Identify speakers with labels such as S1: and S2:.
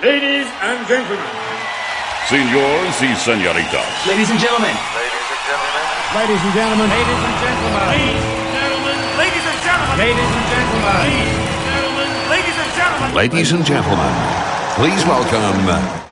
S1: Ladies and gentlemen.
S2: Señores y señoritas.
S3: Ladies and gentlemen.
S1: Ladies and gentlemen.
S4: Ladies and gentlemen.
S1: Ladies and gentlemen.
S4: Ladies and gentlemen.
S1: Ladies and gentlemen.
S2: Ladies and gentlemen, please welcome